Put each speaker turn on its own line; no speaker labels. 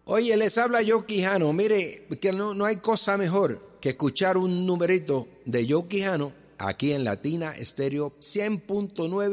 Oye, les habla Joe Quijano. Mire, que no hay cosa mejor que escuchar un numerito de Joe Quijano aquí en Latina Estéreo 100.9